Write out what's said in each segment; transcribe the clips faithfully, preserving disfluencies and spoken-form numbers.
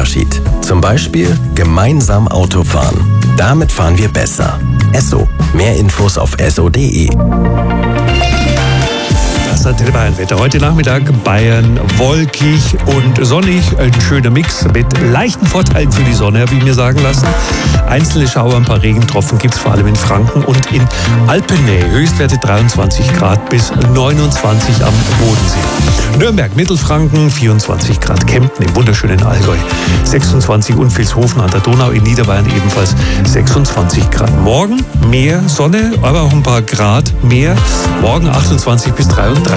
Unterschied. Zum Beispiel gemeinsam Auto fahren. Damit fahren wir besser. Esso. Mehr Infos auf esso punkt de. Das Antenne Bayern Wetter. Heute Nachmittag Bayern wolkig und sonnig. Ein schöner Mix mit leichten Vorteilen für die Sonne, habe ich mir sagen lassen. Einzelne Schauer, ein paar Regentropfen gibt es vor allem in Franken und in Alpennähe. Höchstwerte dreiundzwanzig Grad bis neunundzwanzig am Bodensee. Nürnberg, Mittelfranken, vierundzwanzig Grad. Kempten im wunderschönen Allgäu, sechsundzwanzig. Und Vilshofen an der Donau in Niederbayern ebenfalls sechsundzwanzig Grad. Morgen mehr Sonne, aber auch ein paar Grad mehr. Morgen achtundzwanzig bis dreiunddreißig.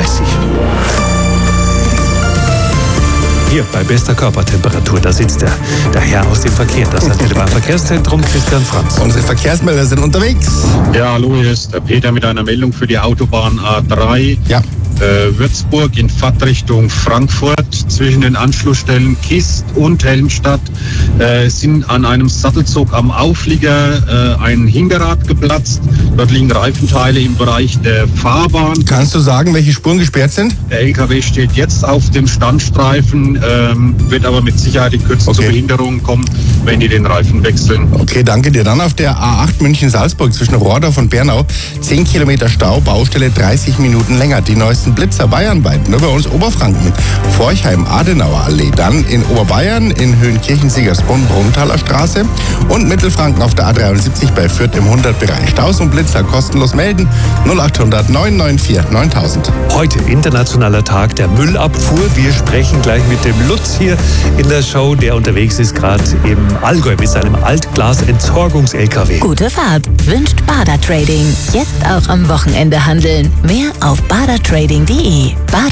Hier bei bester Körpertemperatur, da sitzt der, der Herr aus dem Verkehr. Das hat der Verkehrszentrum Christian Franz. Unsere Verkehrsmelder sind unterwegs. Ja, hallo, hier ist der Peter mit einer Meldung für die Autobahn A drei. Ja. Äh, Würzburg in Fahrtrichtung Frankfurt zwischen den Anschlussstellen Kist und Helmstadt äh, sind an einem Sattelzug am Auflieger äh, ein Hinterrad geplatzt. Dort liegen Reifenteile im Bereich der Fahrbahn. Kannst du sagen, welche Spuren gesperrt sind? Der L K W steht jetzt auf dem Standstreifen, ähm, wird aber mit Sicherheit in Kürze Okay. zu Behinderungen kommen, wenn die den Reifen wechseln. Okay, danke dir. Dann auf der A acht München-Salzburg zwischen Rohrdorf und Bernau. zehn Kilometer Stau, Baustelle dreißig Minuten länger. Die neuesten Blitzer bayernweit. Nur bei uns Oberfranken. Forchheim, Adenauer Allee. Dann in Oberbayern, in Höhenkirchen-Siegersbrunn, Brunnenthaler Straße. Und Mittelfranken auf der A dreiundsiebzig bei Fürth im hundert-Bereich. Staus und Blitzer kostenlos melden. null achthundert neun neun vier neuntausend. Heute internationaler Tag der Müllabfuhr. Wir sprechen gleich mit dem Lutz hier in der Show, der unterwegs ist gerade im Allgäu mit seinem Altglas-Entsorgungs-L K W. Gute Fahrt wünscht Bader Trading. Jetzt auch am Wochenende handeln. Mehr auf bader trading punkt de. Bader